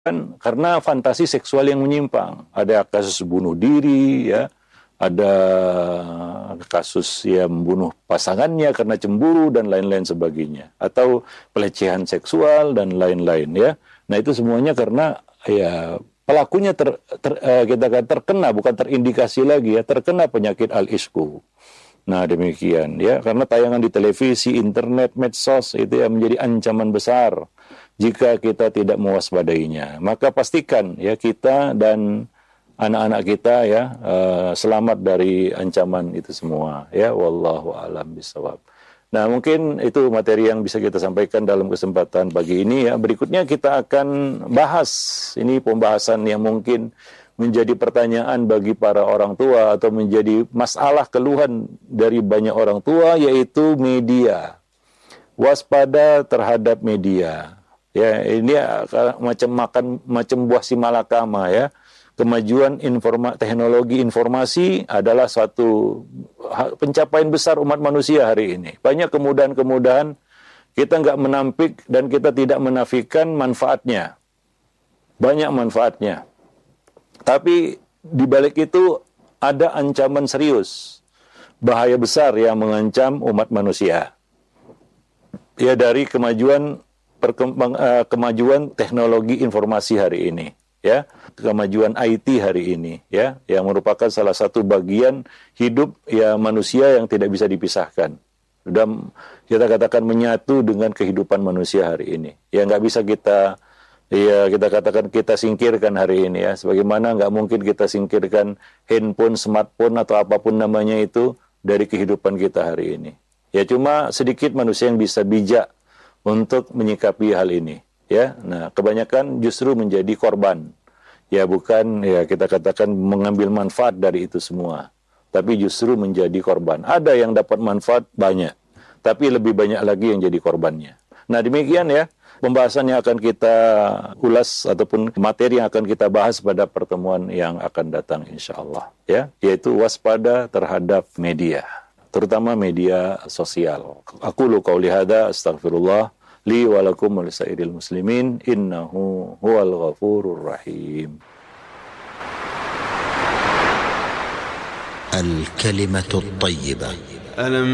karena fantasi seksual yang menyimpang. Ada kasus bunuh diri, ya, ada kasus yang membunuh pasangannya karena cemburu dan lain-lain sebagainya, atau pelecehan seksual dan lain-lain, ya. Nah, itu semuanya karena ya pelakunya kita katakan terkena, bukan terindikasi lagi, ya, terkena penyakit al-isku. Nah, demikian, ya, karena tayangan di televisi, internet, medsos itu yang menjadi ancaman besar jika kita tidak mewaspadainya. Maka pastikan, ya, kita dan anak-anak kita, ya, selamat dari ancaman itu semua, ya. Wallahu a'lam bishawab. Nah, mungkin itu materi yang bisa kita sampaikan dalam kesempatan pagi ini, ya. Berikutnya kita akan bahas, ini pembahasan yang mungkin menjadi pertanyaan bagi para orang tua atau menjadi masalah keluhan dari banyak orang tua, yaitu media. Waspada terhadap media. Ya, ini macam buah si malakama, ya. Kemajuan teknologi informasi adalah suatu pencapaian besar umat manusia hari ini. Banyak kemudahan-kemudahan, kita nggak menampik dan kita tidak menafikan manfaatnya. Banyak manfaatnya. Tapi di balik itu ada ancaman serius, bahaya besar yang mengancam umat manusia. Ya, dari kemajuan teknologi informasi hari ini, ya, kemajuan IT hari ini, ya, yang merupakan salah satu bagian hidup ya manusia yang tidak bisa dipisahkan. Sudah kita katakan menyatu dengan kehidupan manusia hari ini. Ya, nggak bisa kita katakan kita singkirkan hari ini, ya. Sebagaimana nggak mungkin kita singkirkan handphone, smartphone, atau apapun namanya itu dari kehidupan kita hari ini. Ya, cuma sedikit manusia yang bisa bijak untuk menyikapi hal ini, ya. Nah, kebanyakan justru menjadi korban. Ya, bukan, ya, kita katakan mengambil manfaat dari itu semua, tapi justru menjadi korban. Ada yang dapat manfaat banyak, tapi lebih banyak lagi yang jadi korbannya. Nah, demikian, ya, pembahasan yang akan kita ulas ataupun materi yang akan kita bahas pada pertemuan yang akan datang insyaallah, ya, yaitu waspada terhadap media, terutama media sosial. Aqulu qauli hadza astaghfirullah li wa lakum wa lisairil muslimin innahu huwal ghafurur rahim. Al-kalimatu at-thayyibah.